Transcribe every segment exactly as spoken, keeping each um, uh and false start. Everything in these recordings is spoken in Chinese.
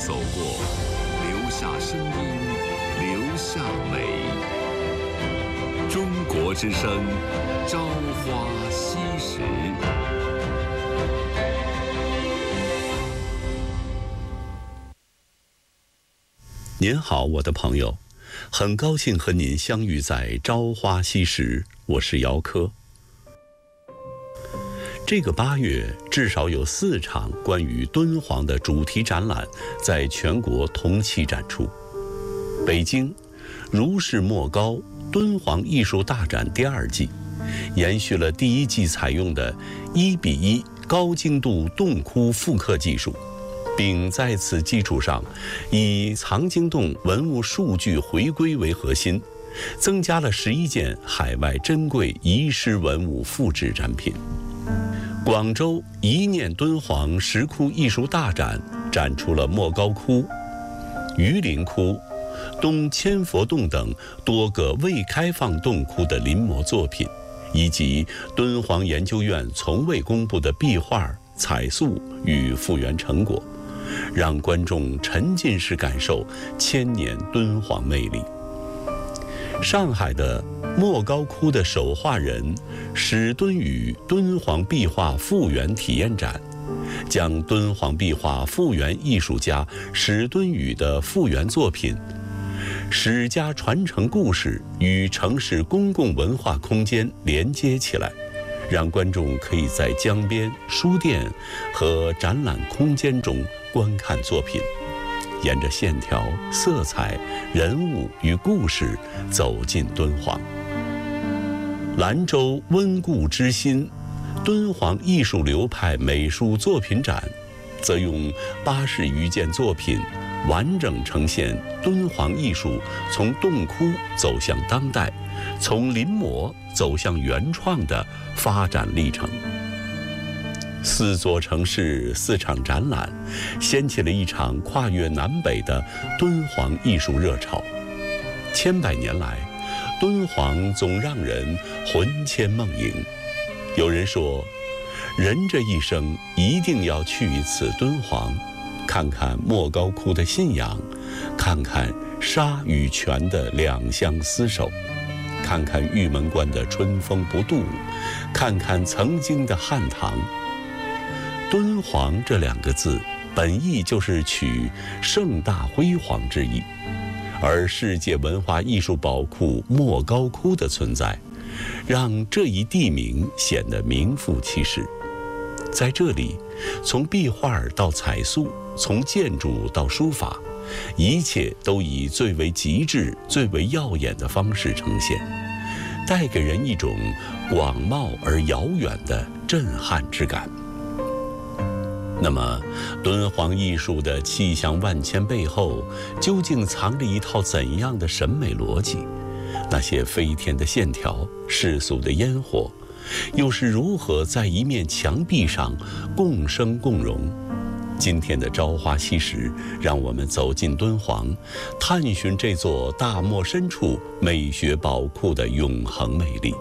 走过，留下声音，留下美。中国之声，朝花夕拾。 您好，我的朋友，很高兴和您相遇在《朝花夕拾》，我是姚科。这个八月，至少有四场关于敦煌的主题展览在全国同期展出。北京如是莫高敦煌艺术大展第二季，延续了第一季采用的一比一高精度洞窟复刻技术，并在此基础上以藏经洞文物数据回归为核心，增加了十一件海外珍贵遗失文物复制展品。广州一念敦煌石窟艺术大展展出了莫高窟、榆林窟、东千佛洞等多个未开放洞窟的临摹作品，以及敦煌研究院从未公布的壁画、彩塑与复原成果，让观众沉浸式感受千年敦煌魅力。上海的莫高窟的手画人史敦宇敦煌壁画复原体验展，将敦煌壁画复原艺术家史敦宇的复原作品史家传承故事与城市公共文化空间连接起来，让观众可以在江边、书店和展览空间中观看作品，沿着线条、色彩、人物与故事走进敦煌。兰州温故知新敦煌艺术流派美术作品展，则用八十余件作品完整呈现敦煌艺术从洞窟走向当代，从临摹走向原创的发展历程。四座城市四场展览，掀起了一场跨越南北的敦煌艺术热潮。千百年来，敦煌总让人魂牵梦萦。有人说，人这一生一定要去一次敦煌，看看莫高窟的信仰，看看沙与泉的两相厮守，看看玉门关的春风不度，看看曾经的汉唐。敦煌这两个字本意就是取盛大辉煌之意，而世界文化艺术宝库莫高窟的存在，让这一地名显得名副其实。在这里，从壁画到彩塑，从建筑到书法，一切都以最为极致、最为耀眼的方式呈现，带给人一种广袤而遥远的震撼之感。那么，敦煌艺术的气象万千背后，究竟藏着一套怎样的审美逻辑？那些飞天的线条、世俗的烟火，又是如何在一面墙壁上共生共荣？今天的朝花夕拾，让我们走进敦煌，探寻这座大漠深处美学宝库的永恒魅力。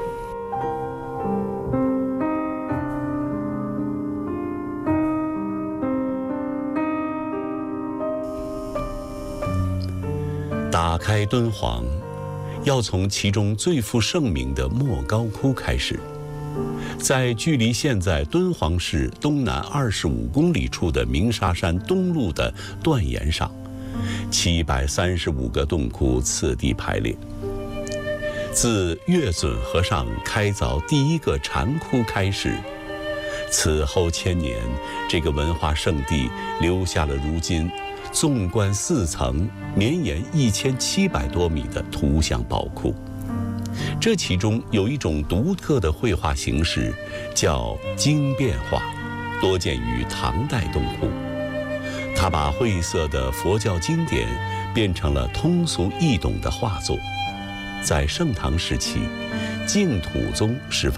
打开敦煌，要从其中最负盛名的莫高窟开始。在距离现在敦煌市东南二十五公里处的鸣沙山东路的断岩上，七百三十五个洞窟次第排列。自月准和尚开凿第一个禅窟开始，此后千年，这个文化圣地留下了如今纵观四层、绵延一千七百多米的图像宝库。这其中有一种独特的绘画形式，叫经变画，多见于唐代洞窟。它把晦涩的佛教经典变成了通俗易懂的画作。在盛唐时期，净土宗十分